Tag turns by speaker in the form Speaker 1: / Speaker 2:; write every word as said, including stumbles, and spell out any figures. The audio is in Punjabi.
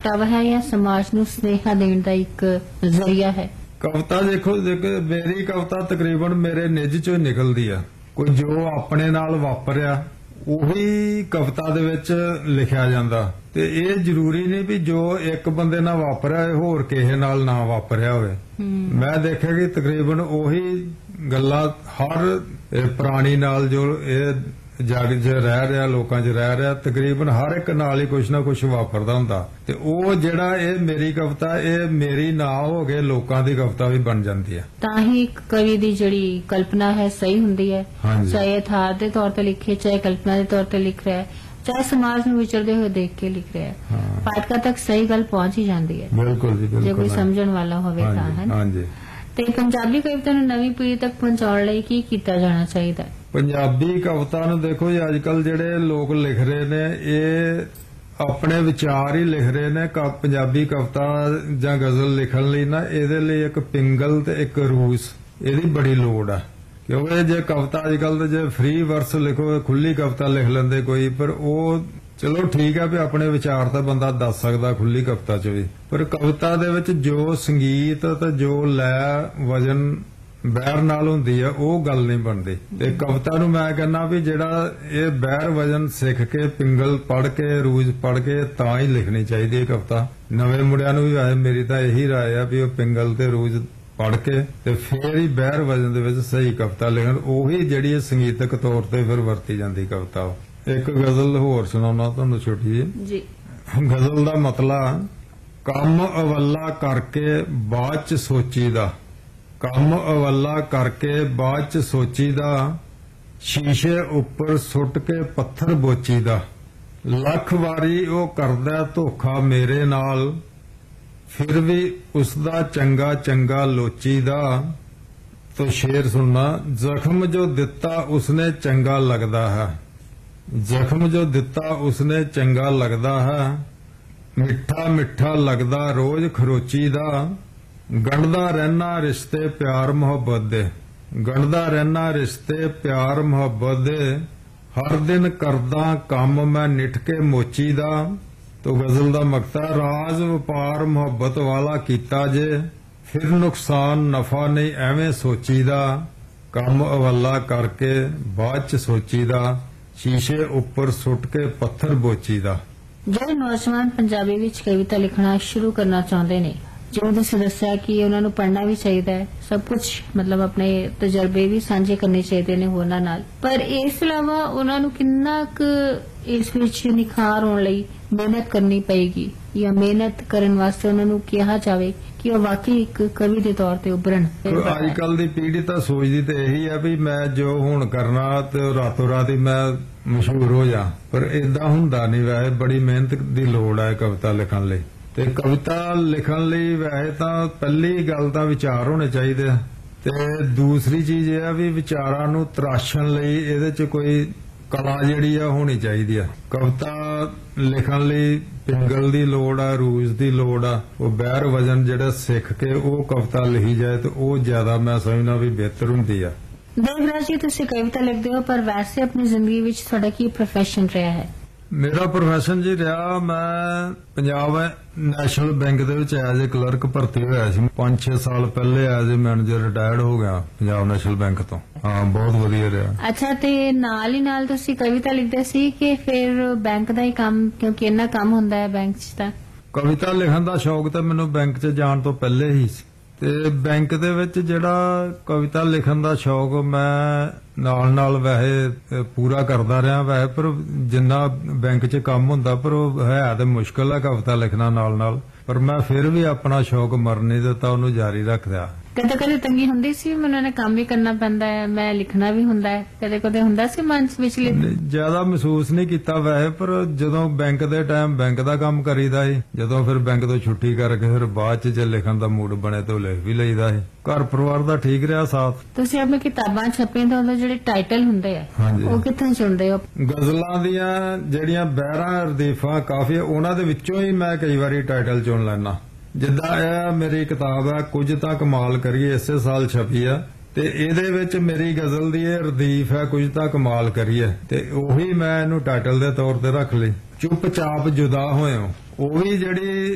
Speaker 1: ਪ੍ਰਗਟਾਵਾ ਹੈ ਜਾਂ ਸਮਾਜ ਨੂੰ ਸੁਨੇਹਾ ਦੇਣ ਦਾ ਇੱਕ ਜ਼ਰੀਆ ਹੈ?
Speaker 2: ਕਵਿਤਾ ਦੇਖੋ, ਦੇਖੋ ਮੇਰੀ ਕਵਿਤਾ ਤਕਰੀਬਨ ਮੇਰੇ ਨਿੱਜ ਚੋਂ ਨਿਕਲਦੀ ਆ। ਕੋਈ ਜੋ ਆਪਣੇ ਨਾਲ ਵਾਪਰਿਆ ਉਹੀ ਕਵਿਤਾ ਦੇ ਵਿੱਚ ਲਿਖਿਆ ਜਾਂਦਾ, ਤੇ ਇਹ ਜ਼ਰੂਰੀ ਨਹੀਂ ਵੀ ਜੋ ਇੱਕ ਬੰਦੇ ਨਾਲ ਵਾਪਰਿਆ ਇਹ ਹੋਰ ਕਿਸੇ ਨਾਲ ਨਾ ਵਾਪਰਿਆ ਹੋਵੇ। ਮੈਂ ਦੇਖਿਆ ਕਿ ਤਕਰੀਬਨ ਉਹੀ ਗੱਲਾਂ ਹਰ ਪ੍ਰਾਣੀ ਨਾਲ ਜੋ ਇਹ ਜਗ 'ਚ ਰਹਿ ਰਿਹਾ, ਲੋਕਾਂ 'ਚ ਰਹਿ ਰਿਹਾ, ਤਕਰੀਬਨ ਹਰ ਇੱਕ ਨਾਲ ਹੀ ਕੁਛ ਨਾ ਕੁਛ ਵਾਪਰਦਾ ਹੁੰਦਾ। ਤੇ ਉਹ ਜਿਹੜਾ ਇਹ ਮੇਰੀ ਕਵਿਤਾ, ਇਹ ਮੇਰੀ ਨਾ ਹੋ ਕੇ ਲੋਕਾਂ ਦੀ ਕਵਿਤਾ ਵੀ ਬਣ ਜਾਂਦੀ ਹੈ।
Speaker 1: ਤਾਂ ਹੀ ਇੱਕ ਕਵੀ ਦੀ ਜਿਹੜੀ ਕਲਪਨਾ ਹੈ ਸਹੀ ਹੁੰਦੀ ਹੈ, ਚਾਹੇ ਯਥਾਰਥ ਦੇ ਤੌਰ ਤੇ ਲਿਖੇ, ਚਾਹੇ ਕਲਪਨਾ ਦੇ ਤੌਰ ਤੇ ਲਿਖ ਰਿਹਾ ਹੈ, ਚਾਹੇ ਸਮਾਜ ਨੂੰ ਵਿਚਰਦੇ ਹੋਏ ਦੇਖ ਕੇ ਲਿਖ ਰਿਹਾ ਹੈ, ਪਾਠਕਾਂ ਤੱਕ ਸਹੀ ਗੱਲ ਪਹੁੰਚ ਹੀ ਜਾਂਦੀ ਹੈ।
Speaker 2: ਬਿਲਕੁਲ ਜੀ, ਬਿਲਕੁਲ,
Speaker 1: ਜੇ ਕੋਈ ਸਮਝਣ ਵਾਲਾ ਹੋਵੇ ਤਾਂ। ਹੈ ਹਾਂਜੀ। ਤੇ ਪੰਜਾਬੀ ਕਵਿਤਾ ਨੂੰ ਨਵੀਂ ਪੀੜ੍ਹੀ ਤੱਕ ਪਹੁੰਚਾਉਣ ਲਈ ਕੀ ਕੀਤਾ ਜਾਣਾ ਚਾਹੀਦਾ? ਪੰਜਾਬੀ
Speaker 2: ਕਵਿਤਾ ਨੂੰ ਦੇਖੋ ਜੀ, ਅੱਜ ਕੱਲ ਜਿਹੜੇ ਲੋਕ ਲਿਖ ਰਹੇ ਨੇ ਇਹ ਆਪਣੇ ਵਿਚਾਰ ਹੀ ਲਿਖ ਰਹੇ ਨੇ। ਪੰਜਾਬੀ ਕਵਿਤਾ ਜਾਂ ਗਜ਼ਲ ਲਿਖਣ ਲਈ ਨਾ ਇਹਦੇ ਲਈ ਇੱਕ ਪਿੰਗਲ ਤੇ ਇੱਕ ਰੂਸ ਇਹਦੀ ਬੜੀ ਲੋੜ ਆ। ਕਿਉਂਕਿ ਜੇ ਕਵਿਤਾ ਅੱਜ ਕੱਲ ਤੇ ਜੇ ਫ੍ਰੀ ਵਰਸ ਲਿਖੋ, ਖੁੱਲੀ ਕਵਿਤਾ ਲਿਖ ਲੈਂਦੇ ਕੋਈ, ਪਰ ਉਹ ਚਲੋ ਠੀਕ ਹੈ ਵੀ ਆਪਣੇ ਵਿਚਾਰ ਤਾਂ ਬੰਦਾ ਦੱਸ ਸਕਦਾ ਖੁੱਲੀ ਕਵਿਤਾ 'ਚ ਵੀ, ਪਰ ਕਵਿਤਾ ਦੇ ਵਿੱਚ ਜੋ ਸੰਗੀਤ ਤੇ ਜੋ ਲੈ ਵਜਨ ਬਹਿਰ ਨਾਲ ਹੁੰਦੀ ਆ ਉਹ ਗੱਲ ਨਹੀਂ ਬਣਦੀ। ਤੇ ਕਵਿਤਾ ਨੂੰ ਮੈਂ ਕਹਿੰਦਾ ਵੀ ਜਿਹੜਾ ਇਹ ਬਹਿਰ ਵਜਨ ਸਿੱਖ ਕੇ, ਪਿੰਗਲ ਪੜ੍ਹ ਕੇ, ਰੂਜ ਪੜ੍ਹ ਕੇ ਤਾਂ ਹੀ ਲਿਖਣੀ ਚਾਹੀਦੀ ਹੈ ਕਵਿਤਾ। ਨਵੇਂ ਮੁੰਡਿਆਂ ਨੂੰ ਵੀ ਵੈਸੇ ਮੇਰੀ ਤਾਂ ਇਹੀ ਰਾਏ ਆ ਵੀ ਉਹ ਪਿੰਗਲ ਤੇ ਰੂਜ ਪੜ੍ਹ ਕੇ ਤੇ ਫੇਰ ਹੀ ਬਹਿਰ ਵਜਨ ਦੇ ਵਿੱਚ ਸਹੀ ਕਵਿਤਾ ਲਿਖਣ, ਉਹੀ ਜਿਹੜੀ ਸੰਗੀਤਕ ਤੌਰ ਤੇ ਫਿਰ ਵਰਤੀ ਜਾਂਦੀ ਕਵਿਤਾ। ਇੱਕ ਗਜ਼ਲ ਹੋਰ ਸੁਣਾਉਣਾ ਤੁਹਾਨੂੰ ਛੋਟੀ ਜੀ। ਗਜ਼ਲ ਦਾ ਮਤਲਬ, ਕੰਮ ਅਵੱਲਾ ਕਰਕੇ ਬਾਅਦ ਚ ਸੋਚੀਦਾ, ਕੰਮ ਅਵੱਲਾ ਕਰਕੇ ਬਾਅਦ ਚ ਸੋਚੀਦਾ, ਸ਼ੀਸ਼ੇ ਉੱਪਰ ਸੁੱਟ ਕੇ ਪੱਥਰ ਬੋਚੀਦਾ, ਲੱਖ ਵਾਰੀ ਉਹ ਕਰਦਾ ਧੋਖਾ ਮੇਰੇ ਨਾਲ, ਫਿਰ ਵੀ ਉਸਦਾ ਚੰਗਾ ਚੰਗਾ ਲੋਚੀਦਾ। ਤੋ ਸ਼ੇਰ ਸੁਣਨਾ, ਜ਼ਖਮ ਜੋ ਦਿੱਤਾ ਉਸਨੇ ਚੰਗਾ ਲੱਗਦਾ ਹੈ, ਜ਼ਖਮ ਜੋ ਦਿੱਤਾ ਉਸਨੇ ਚੰਗਾ ਲੱਗਦਾ ਹੈ, ਮਿੱਠਾ ਮਿੱਠਾ ਲੱਗਦਾ ਰੋਜ਼ ਖਰੋਚੀ ਦਾ, ਗੰਢਦਾ ਰਹਿਣਾ ਰਿਸ਼ਤੇ ਪਿਆਰ ਮੁਹੱਬਤ ਦੇ, ਗੰਢਦਾ ਰਹਿਣਾ ਰਿਸ਼ਤੇ ਪਿਆਰ ਮੁਹੱਬਤ ਦੇ, ਹਰ ਦਿਨ ਕਰਦਾ ਕੰਮ ਮੈਂ ਨਿੱਠ ਕੇ ਮੋਚੀ ਦਾ। ਤੋ ਗਜ਼ਲ ਦਾ ਮਕਤਾ, ਰਾਜ਼ ਵਪਾਰ ਮੁਹੱਬਤ ਵਾਲਾ ਕੀਤਾ ਜੇ, ਫਿਰ ਨੁਕਸਾਨ ਨਫਾ ਨਹੀਂ ਐਵੇਂ ਸੋਚੀਦਾ, ਕੰਮ ਅਵੱਲਾ ਕਰਕੇ ਬਾਅਦ ਚ ਸੋਚੀਦਾ, ਸ਼ੀਸ਼ੇ ਉੱਪਰ ਸੁੱਟ ਕੇ ਪੱਥਰ ਬੋਚੀਦਾ।
Speaker 1: ਜਿਹੜੇ ਨੌਜਵਾਨ ਪੰਜਾਬੀ ਵਿੱਚ ਕਵਿਤਾ ਲਿਖਣਾ ਸ਼ੁਰੂ ਕਰਨਾ ਚਾਹੁੰਦੇ ਨੇ, ਜਿਵੇਂ ਤੁਸੀਂ ਦੱਸਿਆ ਕਿ ਉਹਨਾਂ ਨੂੰ ਪੜ੍ਹਨਾ ਵੀ ਚਾਹੀਦਾ ਹੈ, ਸਭ ਕੁਝ ਮਤਲਬ ਆਪਣੇ ਤਜਰਬੇ ਵੀ ਸਾਂਝੇ ਕਰਨੇ ਚਾਹੀਦੇ ਨੇ ਹੋਰਨਾਂ ਨਾਲ, ਪਰ ਇਸ ਇਲਾਵਾ ਉਹਨਾਂ ਨੂੰ ਕਿੰਨਾ ਕੁ ਇਸ ਵਿੱਚ ਨਿਖਾਰ ਹੋਣ ਲਈ ਮਿਹਨਤ ਕਰਨੀ ਪਏਗੀ, ਜਾਂ ਮਿਹਨਤ ਕਰਨ ਵਾਸਤੇ ਉਹਨਾਂ ਨੂੰ ਕਿਹਾ ਜਾਵੇ ਕਿ ਉਹ ਵਾਕਈ ਇੱਕ ਕਵੀ ਦੇ ਤੌਰ ਤੇ ਉੱਭਰਨ?
Speaker 2: ਅੱਜ ਕੱਲ ਦੀ ਪੀੜ੍ਹੀ ਤਾਂ ਸੋਚਦੀ ਤੇ ਇਹੀ ਹੈ ਵੀ ਮੈਂ ਜੋ ਹੁਣ ਕਰਨਾ ਤੇ ਰਾਤੋਂ ਰਾਤ ਹੀ ਮੈਂ ਮਸ਼ਹੂਰ ਹੋ ਜਾ, ਪਰ ਏਦਾਂ ਹੁੰਦਾ ਨਹੀਂ। ਵੈਸੇ ਬੜੀ ਮਿਹਨਤ ਦੀ ਲੋੜ ਹੈ ਕਵਿਤਾ ਲਿਖਣ ਲਈ। ਤੇ ਕਵਿਤਾ ਲਿਖਣ ਲਈ ਵੈਸੇ ਤਾਂ ਪਹਿਲੀ ਗੱਲ ਤਾਂ ਵਿਚਾਰ ਹੋਣੇ ਚਾਹੀਦੇ ਆ, ਤੇ ਦੂਸਰੀ ਚੀਜ਼ ਇਹ ਆ ਵੀ ਵਿਚਾਰਾਂ ਨੂੰ ਤਰਾਸ਼ਣ ਲਈ ਇਹਦੇ 'ਚ ਕੋਈ ਕਲਾ ਜਿਹੜੀ ਆ ਹੋਣੀ ਚਾਹੀਦੀ ਆ। ਕਵਿਤਾ ਲਿਖਣ ਲਈ ਪਿੰਗਲ ਦੀ ਲੋੜ ਆ, ਰੂਜ ਦੀ ਲੋੜ ਆ, ਉਹ ਬਹਿਰ ਵਜਨ ਜਿਹੜਾ ਸਿੱਖ ਕੇ ਉਹ ਕਵਿਤਾ ਲਿਖੀ ਜਾਏ ਤੇ ਉਹ ਜ਼ਿਆਦਾ ਮੈਂ ਸਮਝਦਾ ਵੀ ਬਿਹਤਰ ਹੁੰਦੀ ਆ।
Speaker 1: ਦੇਵਰਾਜ ਜੀ, ਤੁਸੀਂ ਕਵਿਤਾ ਲਿਖਦੇ ਹੋ, ਪਰ ਵੈਸੇ ਆਪਣੀ ਜ਼ਿੰਦਗੀ ਵਿੱਚ ਤੁਹਾਡਾ ਕੀ ਪ੍ਰੋਫੈਸ਼ਨ ਰਿਹਾ ਹੈ?
Speaker 2: ਮੇਰਾ ਪ੍ਰੋਫੈਸ਼ਨ ਜੀ ਰਿਹਾ, ਮੈਂ ਪੰਜਾਬ ਨੈਸ਼ਨਲ ਬੈਂਕ ਦੇ ਵਿੱਚ ਐਜ਼ ਏ ਕਲਰਕ ਭਰਤੀ ਹੋਇਆ ਸੀ ਪੰਜ ਛੇ ਸਾਲ ਪਹਿਲੇ। ਐਜ਼ ਏ ਮੈਨੇਜਰ ਰਿਟਾਇਰਡ ਹੋ ਗਿਆ ਪੰਜਾਬ ਨੈਸ਼ਨਲ ਬੈਂਕ ਤੋਂ। ਹਾਂ, ਬਹੁਤ ਵਧੀਆ ਰਿਹਾ।
Speaker 1: ਅੱਛਾ, ਤੇ ਨਾਲ ਹੀ ਨਾਲ ਤੁਸੀਂ ਕਵਿਤਾ ਲਿਖਦੇ ਸੀ ਕਿ ਫਿਰ ਬੈਂਕ ਦਾ ਹੀ ਕੰਮ, ਕਿਉਂਕਿ ਇੰਨਾ ਕੰਮ ਹੁੰਦਾ ਹੈ ਬੈਂਕ 'ਚ? ਤਾਂ
Speaker 2: ਕਵਿਤਾ ਲਿਖਣ ਦਾ ਸ਼ੌਕ ਤਾਂ ਮੈਨੂੰ ਬੈਂਕ 'ਚ ਜਾਣ ਤੋਂ ਪਹਿਲੇ ਹੀ ਸੀ, ਤੇ ਬੈਂਕ ਦੇ ਵਿੱਚ ਜਿਹੜਾ ਕਵਿਤਾ ਲਿਖਣ ਦਾ ਸ਼ੌਕ ਮੈਂ ਨਾਲ ਨਾਲ ਵੈਸੇ ਪੂਰਾ ਕਰਦਾ ਰਿਹਾ ਵੈਸੇ, ਪਰ ਜਿੰਨਾ ਬੈਂਕ 'ਚ ਕੰਮ ਹੁੰਦਾ ਪਰ ਉਹ ਹੈ ਤੇ ਮੁਸ਼ਕਿਲ ਹੈ ਕਵਿਤਾ ਲਿਖਣਾ ਨਾਲ ਨਾਲ, ਪਰ ਮੈਂ ਫਿਰ ਵੀ ਆਪਣਾ ਸ਼ੌਕ ਮਰਨ ਨਹੀਂ ਦਿੱਤਾ, ਉਹਨੂੰ ਜਾਰੀ ਰੱਖਦਾ।
Speaker 1: ਕਦੇ ਕਦੇ ਤੰਗੀ ਹੁੰਦੀ ਸੀ, ਮੈਨੂੰ ਨੇ ਕੰਮ ਵੀ ਕਰਨਾ ਪੈਂਦਾ ਹੈ, ਮੈਂ ਲਿਖਣਾ ਵੀ ਹੁੰਦਾ ਹੈ, ਕਦੇ ਕਦੇ ਹੁੰਦਾ ਸੀ ਮਨ ਵਿਚਲੇ?
Speaker 2: ਜ਼ਿਆਦਾ ਮਹਿਸੂਸ ਨਹੀਂ ਕੀਤਾ ਵੈਸੇ, ਪਰ ਜਦੋਂ ਬੈਂਕ ਦੇ ਟਾਈਮ ਬੈਂਕ ਦਾ ਕੰਮ ਕਰੀਦਾ ਸੀ, ਜਦੋਂ ਫਿਰ ਬੈਂਕ ਤੋਂ ਛੁੱਟੀ ਕਰਕੇ ਫਿਰ ਬਾਅਦ 'ਚ ਜੇ ਲਿਖਣ ਦਾ ਮੂਡ ਬਣੇ ਤਾਂ ਲਿਖ ਵੀ ਲਈਦਾ ਸੀ। ਘਰ ਪਰਿਵਾਰ ਦਾ ਠੀਕ ਰਿਹਾ ਸਾਥ।
Speaker 1: ਤੁਸੀਂ ਆਪਣੀ ਕਿਤਾਬਾਂ ਛਪੀਆਂ ਤਾਂ ਉਹਦੇ ਜਿਹੜੇ ਟਾਈਟਲ ਹੁੰਦੇ ਆ ਉਹ ਕਿੱਥੋਂ ਚੁਣਦੇ ਹੋ?
Speaker 2: ਗਜ਼ਲਾਂ ਦੀਆਂ ਜਿਹੜੀਆਂ ਬਹਿਰਾਂ ਰਦੀਫਾਂ ਕਾਫੀ, ਉਹਨਾਂ ਦੇ ਵਿੱਚੋਂ ਹੀ ਮੈਂ ਕਈ ਵਾਰੀ ਟਾਈਟਲ ਚੁਣ ਲੈਣਾ। ਜਿੱਦਾਂ ਇਹ ਮੇਰੀ ਕਿਤਾਬ ਹੈ ਕੁਝ ਤਾਂ ਕਮਾਲ ਕਰੀਏ, ਇਸੇ ਸਾਲ ਛਪੀ ਆ, ਤੇ ਇਹਦੇ ਵਿੱਚ ਮੇਰੀ ਗਜ਼ਲ ਦੀ ਇਹ ਰਦੀਫ ਹੈ ਕੁਝ ਤਾਂ ਕਮਾਲ ਕਰੀਏ, ਤੇ ਉਹੀ ਮੈਂ ਇਹਨੂੰ ਟਾਈਟਲ ਦੇ ਤੌਰ ਤੇ ਰੱਖ ਲਈ। ਚੁੱਪ ਚਾਪ ਜੁਦਾ ਹੋਇਓ, ਉਹ ਵੀ ਜਿਹੜੀ